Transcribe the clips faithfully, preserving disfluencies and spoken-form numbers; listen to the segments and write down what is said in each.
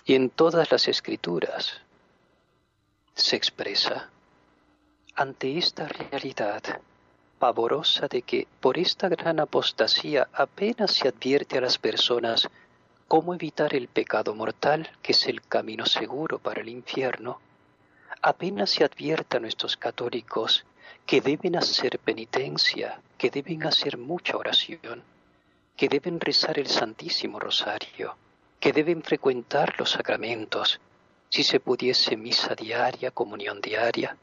y en todas las escrituras se expresa ante esta realidad pavorosa de que por esta gran apostasía apenas se advierte a las personas cómo evitar el pecado mortal, que es el camino seguro para el infierno. Apenas se advierte a nuestros católicos que deben hacer penitencia, que deben hacer mucha oración, que deben rezar el Santísimo Rosario, que deben frecuentar los sacramentos, si se pudiese misa diaria, comunión diaria,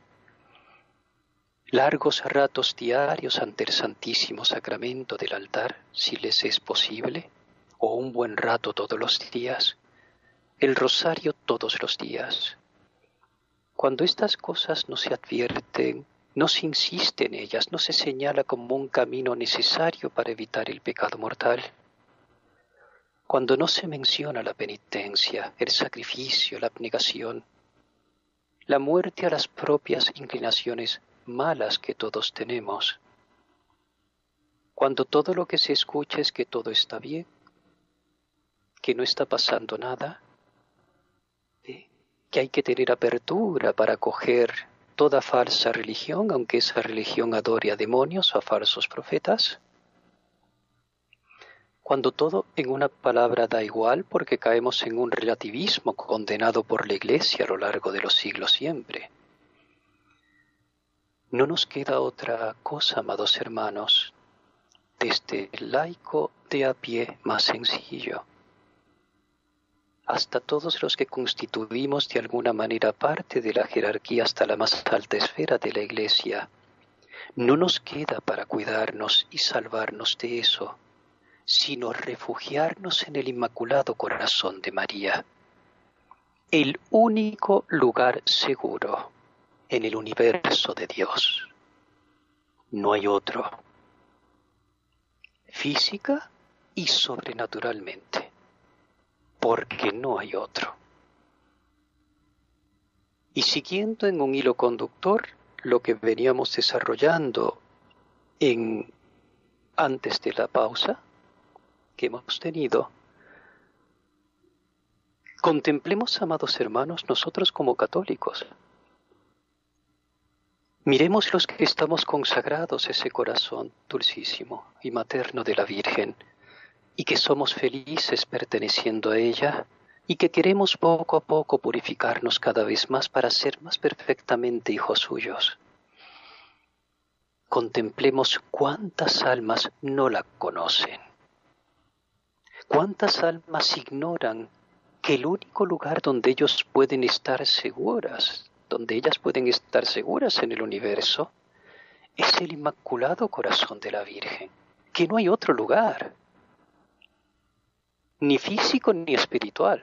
largos ratos diarios ante el Santísimo Sacramento del altar, si les es posible, o un buen rato todos los días, el rosario todos los días. Cuando estas cosas no se advierten, no se insiste en ellas, no se señala como un camino necesario para evitar el pecado mortal. Cuando no se menciona la penitencia, el sacrificio, la abnegación, la muerte a las propias inclinaciones malas que todos tenemos. Cuando todo lo que se escucha es que todo está bien, que no está pasando nada, ¿eh? que hay que tener apertura para acoger toda falsa religión, aunque esa religión adore a demonios o a falsos profetas. Cuando todo en una palabra da igual porque caemos en un relativismo condenado por la Iglesia a lo largo de los siglos siempre. No nos queda otra cosa, amados hermanos, desde el laico de a pie más sencillo, hasta todos los que constituimos de alguna manera parte de la jerarquía hasta la más alta esfera de la Iglesia, no nos queda para cuidarnos y salvarnos de eso, sino refugiarnos en el Inmaculado Corazón de María, el único lugar seguro en el universo de Dios. No hay otro, física y sobrenaturalmente, porque no hay otro. Y siguiendo en un hilo conductor lo que veníamos desarrollando en, antes de la pausa que hemos tenido, contemplemos, amados hermanos, nosotros como católicos. Miremos los que estamos consagrados a ese corazón dulcísimo y materno de la Virgen, y que somos felices perteneciendo a ella, y que queremos poco a poco purificarnos cada vez más para ser más perfectamente hijos suyos. Contemplemos cuántas almas no la conocen, cuántas almas ignoran que el único lugar donde ellos pueden estar seguras, donde ellas pueden estar seguras en el universo, es el Inmaculado Corazón de la Virgen, que no hay otro lugar, ni físico ni espiritual.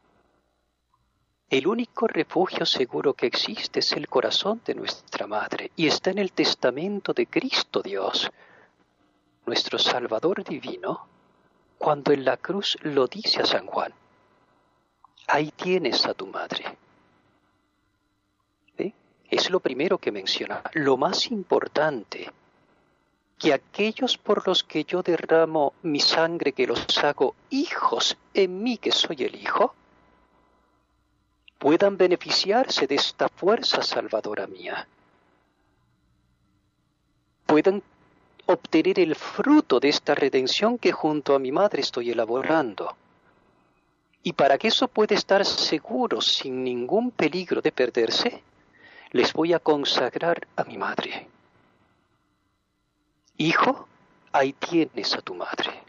El único refugio seguro que existe es el corazón de nuestra Madre, y está en el testamento de Cristo Dios, nuestro Salvador divino, cuando en la cruz lo dice a San Juan: ahí tienes a tu madre. ¿Eh? Es lo primero que menciona, lo más importante, que aquellos por los que yo derramo mi sangre, que los hago hijos en mí que soy el Hijo, puedan beneficiarse de esta fuerza salvadora mía, puedan obtener el fruto de esta redención que junto a mi madre estoy elaborando. Y para que eso pueda estar seguro sin ningún peligro de perderse, les voy a consagrar a mi madre. Hijo, ahí tienes a tu madre.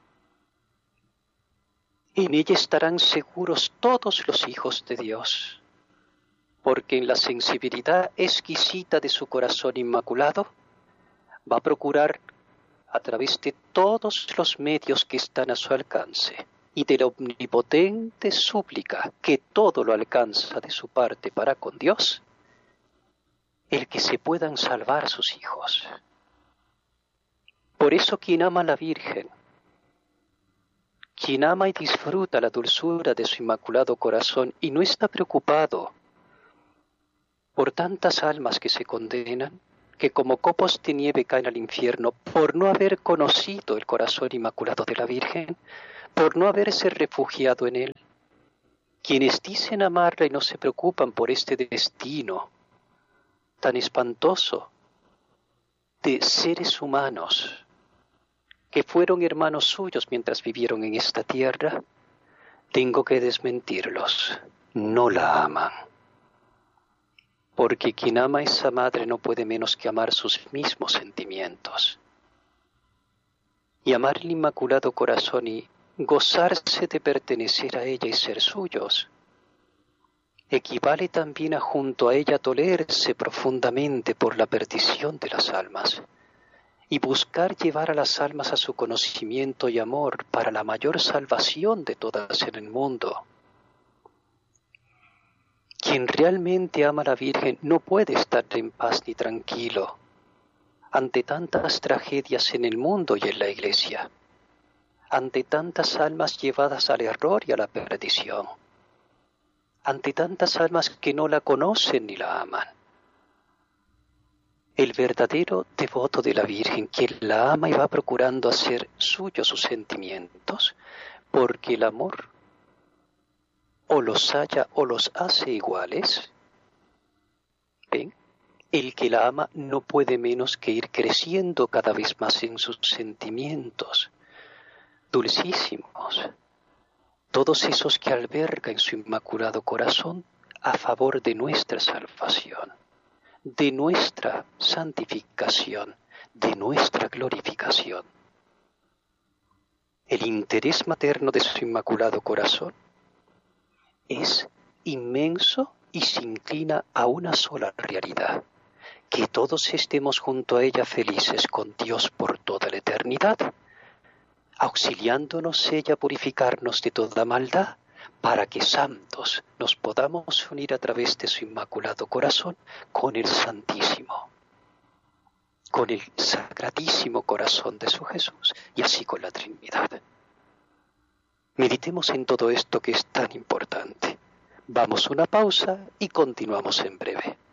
En ella estarán seguros todos los hijos de Dios, porque en la sensibilidad exquisita de su corazón inmaculado va a procurar a través de todos los medios que están a su alcance y de la omnipotente súplica que todo lo alcanza de su parte para con Dios, el que se puedan salvar sus hijos. Por eso quien ama a la Virgen, quien ama y disfruta la dulzura de su inmaculado corazón y no está preocupado por tantas almas que se condenan, que como copos de nieve caen al infierno por no haber conocido el corazón inmaculado de la Virgen, por no haberse refugiado en él, Quienes dicen amarla y no se preocupan por este destino tan espantoso de seres humanos que fueron hermanos suyos mientras vivieron en esta tierra, tengo que desmentirlos. No la aman. Porque quien ama a esa madre no puede menos que amar sus mismos sentimientos. Y amar el Inmaculado Corazón y gozarse de pertenecer a ella y ser suyos, equivale también a junto a ella dolerse profundamente por la perdición de las almas y buscar llevar a las almas a su conocimiento y amor para la mayor salvación de todas en el mundo. Quien realmente ama a la Virgen no puede estar en paz ni tranquilo ante tantas tragedias en el mundo y en la Iglesia, ante tantas almas llevadas al error y a la perdición, ante tantas almas que no la conocen ni la aman. El verdadero devoto de la Virgen, quien la ama y va procurando hacer suyos sus sentimientos, porque el amor o los halla o los hace iguales. ¿Ven? El que la ama no puede menos que ir creciendo cada vez más en sus sentimientos dulcísimos, todos esos que alberga en su Inmaculado Corazón a favor de nuestra salvación, de nuestra santificación, de nuestra glorificación. El interés materno de su Inmaculado Corazón es inmenso y se inclina a una sola realidad: que todos estemos junto a ella felices con Dios por toda la eternidad, auxiliándonos ella a purificarnos de toda maldad, para que santos nos podamos unir a través de su Inmaculado Corazón con el Santísimo, con el Sacratísimo Corazón de su Jesús, y así con la Trinidad. Meditemos en todo esto que es tan importante. Vamos a una pausa y continuamos en breve.